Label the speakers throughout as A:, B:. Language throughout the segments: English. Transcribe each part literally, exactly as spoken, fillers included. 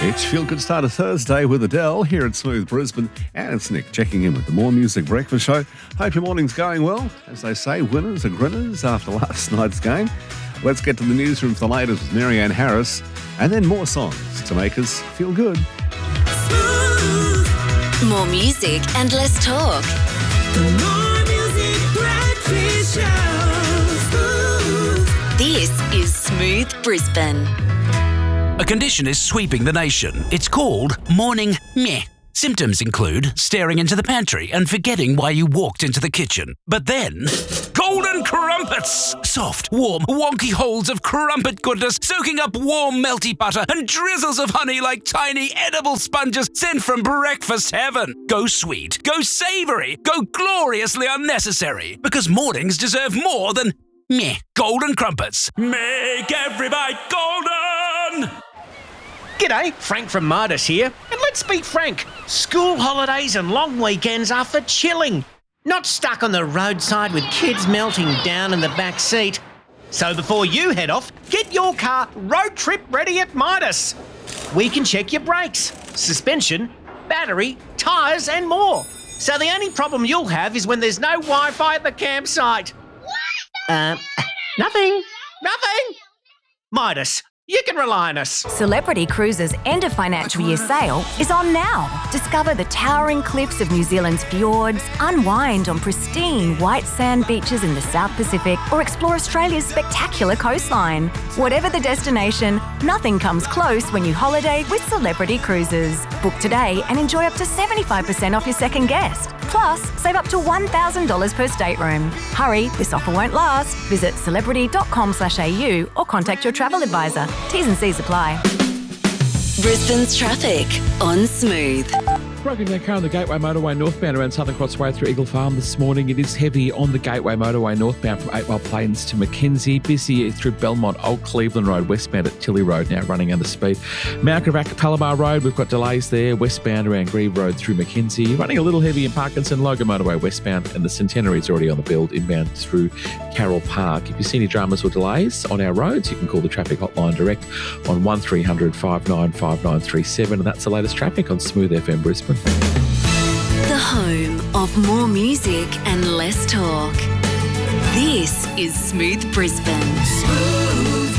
A: It's Feel Good Start of Thursday with Adele here at Smooth Brisbane, and it's Nick checking in with the More Music Breakfast Show. Hope your morning's going well. As they say, winners are grinners after last night's game. Let's get to the newsroom for the latest with Marianne Harris, and then more songs to make us feel good.
B: More music and less talk.
C: The More Music Breakfast Show.
B: This is Smooth Brisbane.
D: A condition is sweeping the nation. It's called morning meh. Symptoms include staring into the pantry and forgetting why you walked into the kitchen. But then, golden crumpets! Soft, warm, wonky holes of crumpet goodness soaking up warm, melty butter and drizzles of honey like tiny edible sponges sent from breakfast heaven. Go sweet, go savoury, go gloriously unnecessary. Because mornings deserve more than meh. Golden crumpets. Make every bite golden!
E: G'day, Frank from Midas here, and let's be frank, school holidays and long weekends are for chilling, not stuck on the roadside with kids melting down in the back seat. So before you head off, get your car road trip ready at Midas. We can check your brakes, suspension, battery, tyres and more. So the only problem you'll have is when there's no Wi-Fi at the campsite. Uh, nothing, nothing. Midas. You can rely on us.
F: Celebrity Cruises' end of financial year sale is on now. Discover the towering cliffs of New Zealand's fjords, unwind on pristine white sand beaches in the South Pacific, or explore Australia's spectacular coastline. Whatever the destination, nothing comes close when you holiday with Celebrity Cruises. Book today and enjoy up to seventy-five percent off your second guest. Plus, save up to one thousand dollars per stateroom. Hurry, this offer won't last. Visit celebrity dot com slash a u or contact your travel advisor. T's and C's apply.
B: Brisbane's traffic on Smooth.
G: Broken down car on the Gateway Motorway northbound around Southern Cross Way through Eagle Farm this morning. It is heavy on the Gateway Motorway northbound from Eight Mile Plains to Mackenzie. Busy through Belmont, Old Cleveland Road, westbound at Tilly Road, now running under speed. Mount Gravatt, Palomar Road, we've got delays there. Westbound around Grieve Road through Mackenzie. Running a little heavy in Parkinson, Logan Motorway westbound, and the Centenary is already on the build inbound through Carroll Park. If you see any dramas or delays on our roads, you can call the traffic hotline direct on one three hundred five nine five nine three seven, and that's the latest traffic on Smooth F M Brisbane.
B: The home of more music and less talk. This is Smooth Brisbane.
C: Smooth.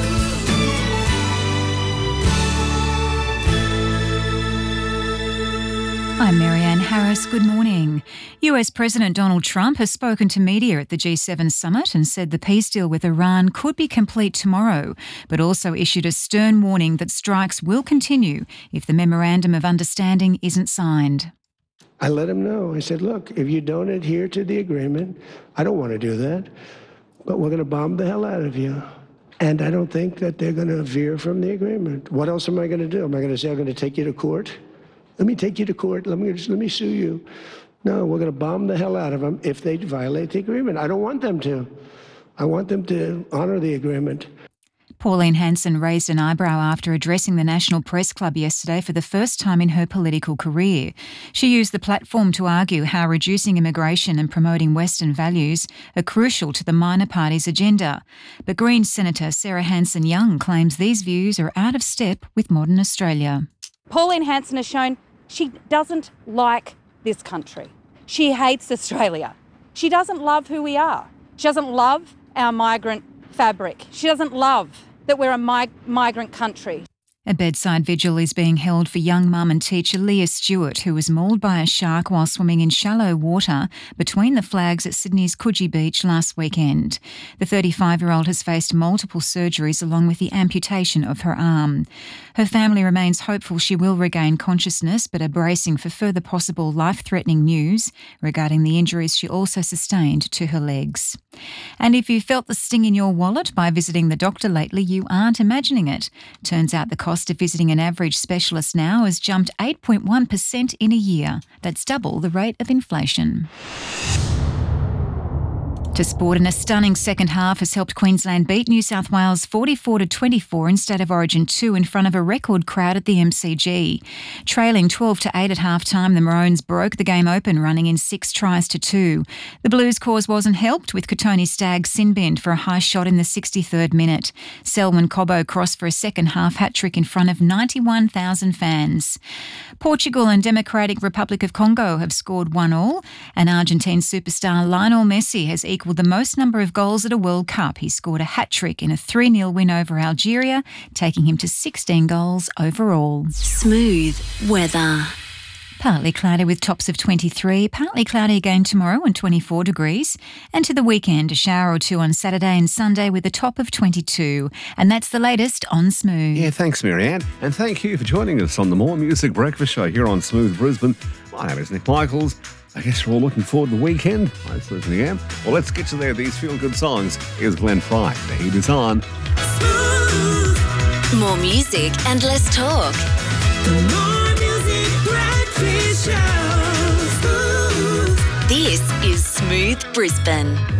H: I'm Marianne Harris. Good morning. U S President Donald Trump has spoken to media at the G seven summit and said the peace deal with Iran could be complete tomorrow, but also issued a stern warning that strikes will continue if the Memorandum of Understanding isn't signed.
I: I let him know. I said, look, if you don't adhere to the agreement, I don't want to do that, but we're going to bomb the hell out of you. And I don't think that they're going to veer from the agreement. What else am I going to do? Am I going to say I'm going to take you to court? Let me take you to court. Let me just, let me sue you. No, we're going to bomb the hell out of them if they violate the agreement. I don't want them to. I want them to honor the agreement.
H: Pauline Hanson raised an eyebrow after addressing the National Press Club yesterday for the first time in her political career. She used the platform to argue how reducing immigration and promoting Western values are crucial to the minor party's agenda. But Greens Senator Sarah Hanson-Young claims these views are out of step with modern Australia.
J: Pauline Hanson has shown she doesn't like this country. She hates Australia. She doesn't love who we are. She doesn't love our migrant fabric. She doesn't love that we're a mig- migrant country.
H: A bedside vigil is being held for young mum and teacher Leah Stewart, who was mauled by a shark while swimming in shallow water between the flags at Sydney's Coogee Beach last weekend. The thirty-five-year-old has faced multiple surgeries along with the amputation of her arm. Her family remains hopeful she will regain consciousness, but are bracing for further possible life-threatening news regarding the injuries she also sustained to her legs. And if you felt the sting in your wallet by visiting the doctor lately, you aren't imagining it. Turns out the cost of visiting an average specialist now has jumped eight point one percent in a year. That's double the rate of inflation. To sport, and a stunning second half has helped Queensland beat New South Wales forty-four to twenty-four in State of Origin two in front of a record crowd at the M C G. Trailing twelve to eight at half-time, the Maroons broke the game open, running in six tries to two. The Blues' cause wasn't helped, with Kotoni Staggs sin-binned for a high shot in the sixty-third minute. Selwyn Cobbo crossed for a second-half hat-trick in front of ninety-one thousand fans. Portugal and Democratic Republic of Congo have scored one all, and Argentine superstar Lionel Messi has equalled the most number of goals at a World Cup. He scored a hat-trick in a three nil win over Algeria, taking him to sixteen goals overall.
B: Smooth weather.
H: Partly cloudy with tops of twenty-three, partly cloudy again tomorrow and twenty-four degrees. And to the weekend, a shower or two on Saturday and Sunday with a top of twenty-two. And that's the latest on Smooth.
A: Yeah, thanks, Marianne. And thank you for joining us on the More Music Breakfast Show here on Smooth Brisbane. My name is Nick Michaels. I guess we're all looking forward to the weekend. I certainly am. Well, let's get to there. These feel-good songs. Here's Glenn Fry. The heat is on.
B: More music and less talk.
C: The More Music Breakfast Show.
B: This is Smooth Brisbane.